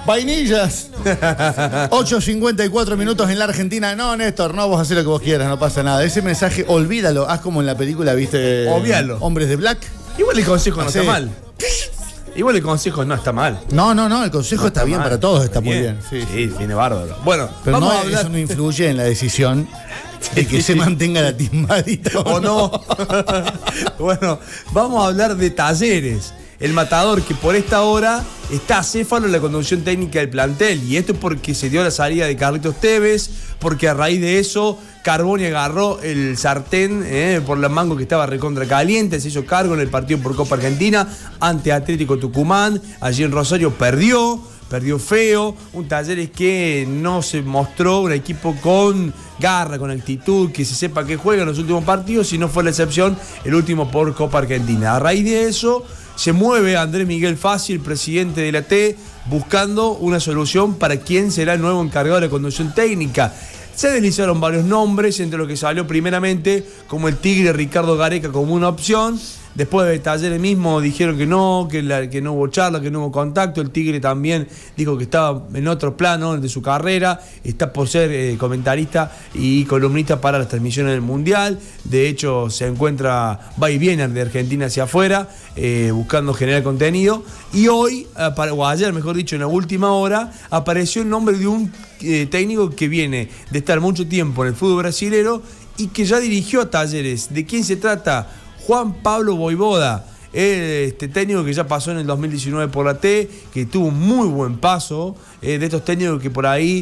Vainillas. 8:54 minutos en la Argentina. No, Néstor, no, vos hacés lo que vos quieras, no pasa nada. Ese mensaje, olvídalo. Haz como en la película, ¿viste? Obvialo. Hombres de Black. Igual el consejo no está mal. Igual el consejo no está mal. No, el consejo No está bien mal. para todos, está muy bien. Sí, viene bárbaro. Bueno, pero vamos no, a hablar. eso no influye en la decisión de que se mantenga la timbadita. ¿O no? Bueno, vamos a hablar de Talleres. El Matador, que por esta hora está acéfalo en la conducción técnica del plantel. Y esto es porque se dio la salida de Carlitos Tevez, porque a raíz de eso Carboni agarró el sartén por la mango que estaba recontra caliente, se hizo cargo en el partido por Copa Argentina ante Atlético Tucumán. Allí en Rosario perdió feo. Un Talleres que no se mostró un equipo con garra, con actitud, que se sepa que juega en los últimos partidos, y no fue la excepción el último por Copa Argentina. A raíz de eso se mueve Andrés Miguel Fassi, el presidente de la T, buscando una solución para quién será el nuevo encargado de la conducción técnica. Se deslizaron varios nombres, entre los que salió primeramente como el Tigre Ricardo Gareca como una opción. Después de Talleres mismo dijeron que no hubo charla, que no hubo contacto. El Tigre también dijo que estaba en otro plano de su carrera. Está por ser comentarista y columnista para las transmisiones del Mundial. De hecho, se encuentra, va y viene de Argentina hacia afuera, buscando generar contenido. Y hoy, o ayer mejor dicho, en la última hora, apareció el nombre de un técnico que viene de estar mucho tiempo en el fútbol brasilero y que ya dirigió a Talleres. ¿De quién se trata? Juan Pablo Voivoda, este técnico que ya pasó en el 2019 por la T, que tuvo un muy buen paso, de estos técnicos que por ahí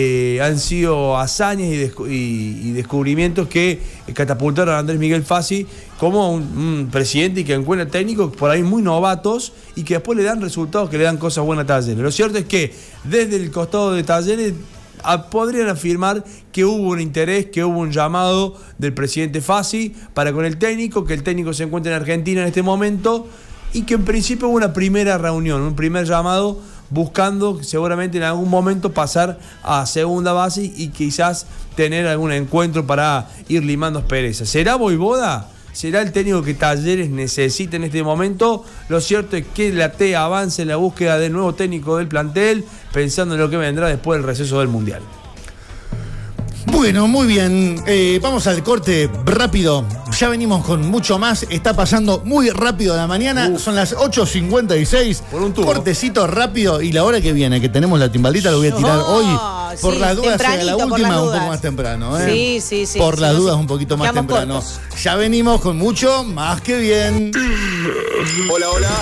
han sido hazañas y descubrimientos que catapultaron a Andrés Miguel Fassi como un presidente y que encuentra técnicos por ahí muy novatos y que después le dan resultados, que le dan cosas buenas a Talleres. Lo cierto es que desde el costado de Talleres podrían afirmar que hubo un interés, que hubo un llamado del presidente Fassi para con el técnico, que el técnico se encuentra en Argentina en este momento y que en principio hubo una primera reunión, un primer llamado buscando seguramente en algún momento pasar a segunda base y quizás tener algún encuentro para ir limando asperezas. ¿Será Voivoda? ¿Será el técnico que Talleres necesita en este momento? Lo cierto es que la T avanza en la búsqueda del nuevo técnico del plantel, pensando en lo que vendrá después del receso del Mundial. Bueno, muy bien. Vamos al corte rápido. Ya venimos con mucho más. Está pasando muy rápido la mañana. Son las 8:56. Por un tubo. Cortecito rápido. Y la hora que viene, que tenemos la timbalita, lo voy a tirar hoy. Por las dudas, la última un poco más temprano. Sí. Por las dudas, un poquito más Quedamos temprano. cortos. Ya venimos con mucho más que bien. Hola.